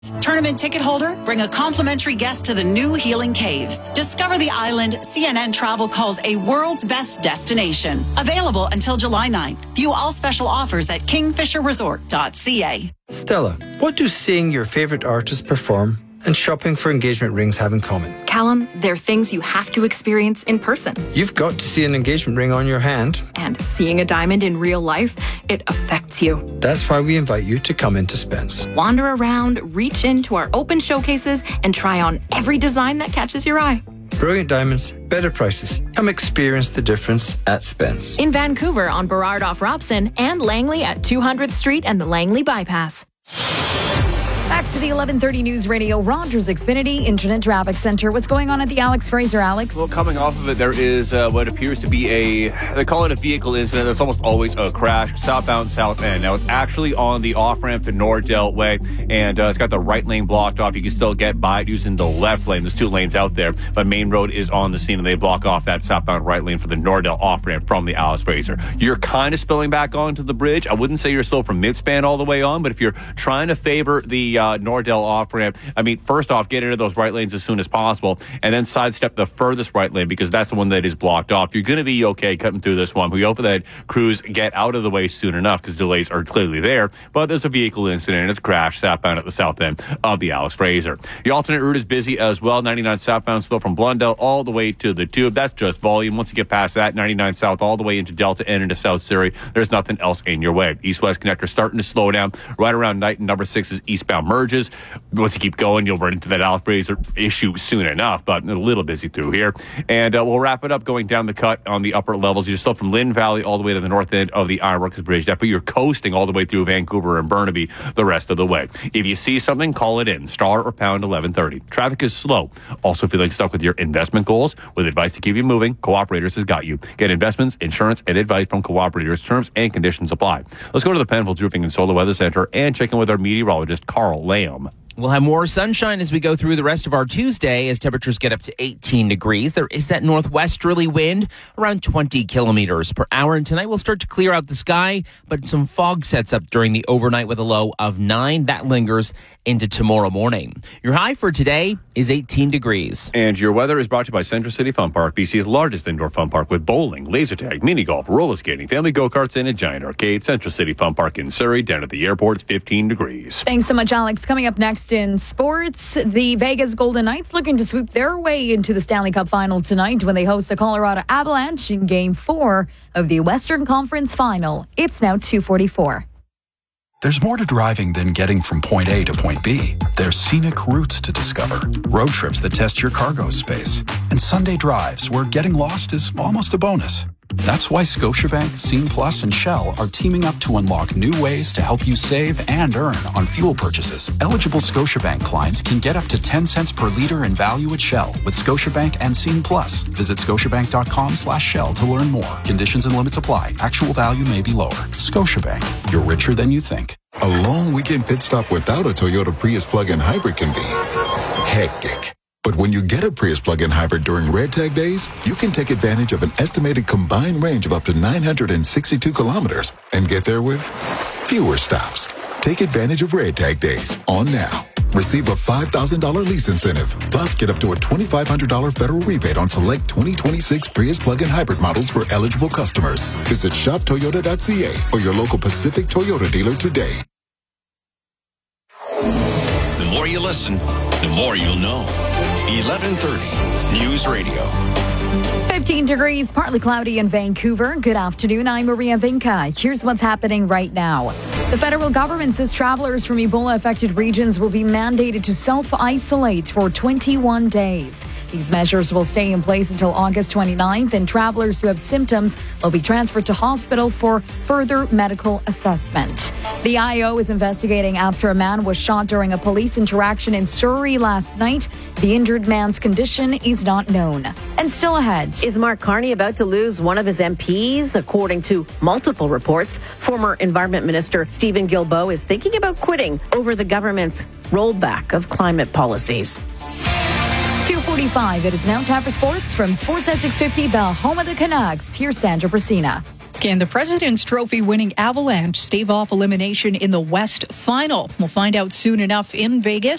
Tournament ticket holder, bring a complimentary guest to the new Healing Caves. Discover the island CNN Travel calls a world's best destination. Available until July 9th. View all special offers at kingfisherresort.ca. Stella, what do seeing your favourite artist perform and shopping for engagement rings have in common? Callum, they're things you have to experience in person. You've got to see an engagement ring on your hand. And seeing a diamond in real life, it affects you. That's why we invite you to come into Spence. Wander around, reach into our open showcases, and try on every design that catches your eye. Brilliant diamonds, better prices. Come experience the difference at Spence. In Vancouver on Burrard off Robson and Langley at 200th Street and the Langley Bypass. Back to the 11:30 News Radio, Rogers Xfinity Internet Traffic Center. What's going on at the Alex Fraser, Alex? Well, coming off of it, there is what appears to be they call it a vehicle incident. There's almost always a crash, southbound south end. Now, it's actually on the off-ramp to Nordell Way, and it's got the right lane blocked off. You can still get by it using the left lane. There's two lanes out there, but Main Road is on the scene, and they block off that southbound right lane for the Nordell off-ramp from the Alex Fraser. You're kind of spilling back onto the bridge. I wouldn't say you're still from Midspan all the way on, but if you're trying to favor the Nordell off-ramp, I mean, first off, get into those right lanes as soon as possible, and then sidestep the furthest right lane because that's the one that is blocked off. You're going to be okay cutting through this one. We hope that crews get out of the way soon enough because delays are clearly there, but there's a vehicle incident and it's crashed southbound at the south end of the Alex Fraser. The alternate route is busy as well. 99 southbound slow from Blundell all the way to the Tube. That's just volume. Once you get past that, 99 south all the way into Delta and into South Surrey, there's nothing else in your way. East-west connector starting to slow down right around Knighton. Number 6 is eastbound merges. Once you keep going, you'll run into that Alex Fraser issue soon enough, but a little busy through here. And we'll wrap it up going down the cut on the upper levels. You're still from Lynn Valley all the way to the north end of the Ironworkers Bridge Depot. You're coasting all the way through Vancouver and Burnaby the rest of the way. If you see something, call it in. Star or pound 1130. Traffic is slow. Also feeling stuck with your investment goals? With advice to keep you moving, Cooperators has got you. Get investments, insurance, and advice from Cooperators. Terms and conditions apply. Let's go to the Penfolds Roofing and Solar Weather Center and check in with our meteorologist, Carl Lamb. We'll have more sunshine as we go through the rest of our Tuesday as temperatures get up to 18 degrees. There is that northwesterly wind around 20 kilometers per hour. And tonight we'll start to clear out the sky, but some fog sets up during the overnight with a low of 9. That lingers into tomorrow morning. Your high for today is 18 degrees. And your weather is brought to you by Central City Fun Park, BC's largest indoor fun park with bowling, laser tag, mini golf, roller skating, family go-karts, and a giant arcade. Central City Fun Park in Surrey, down at the airport, it's 15 degrees. Thanks so much, Alex. Coming up next in sports, the Vegas Golden Knights looking to swoop their way into the Stanley Cup final tonight when they host the Colorado Avalanche in Game 4 of the Western Conference Final. It's now 2:44. There's more to driving than getting from point A to point B. There's scenic routes to discover, road trips that test your cargo space, and Sunday drives where getting lost is almost a bonus. That's why Scotiabank, Scene Plus, and Shell are teaming up to unlock new ways to help you save and earn on fuel purchases. Eligible Scotiabank clients can get up to 10 cents per liter in value at Shell with Scotiabank and Scene Plus. Visit scotiabank.com/Shell to learn more. Conditions and limits apply. Actual value may be lower. Scotiabank, you're richer than you think. A long weekend pit stop without a Toyota Prius plug-in hybrid can be hectic. But when you get a Prius plug-in hybrid during Red Tag Days, you can take advantage of an estimated combined range of up to 962 kilometers and get there with fewer stops. Take advantage of Red Tag Days on now. Receive a $5,000 lease incentive, plus get up to a $2,500 federal rebate on select 2026 Prius plug-in hybrid models for eligible customers. Visit shoptoyota.ca or your local Pacific Toyota dealer today. The more you listen, the more you'll know. 1130 News Radio. 15 degrees, partly cloudy in Vancouver. Good afternoon. I'm Maria Vinca. Here's what's happening right now. The federal government says travelers from Ebola-affected regions will be mandated to self-isolate for 21 days. These measures will stay in place until August 29th, and travelers who have symptoms will be transferred to hospital for further medical assessment. The IO is investigating after a man was shot during a police interaction in Surrey last night. The injured man's condition is not known. And still ahead. Is Mark Carney about to lose one of his MPs? According to multiple reports, former Environment Minister Stephen Guilbeault is thinking about quitting over the government's rollback of climate policies. 2:45. It is now time for sports from Sportsnet 650, the home of the Canucks. Here's Sandra Brasina. Can the President's Trophy winning Avalanche stave off elimination in the West Final? We'll find out soon enough in Vegas.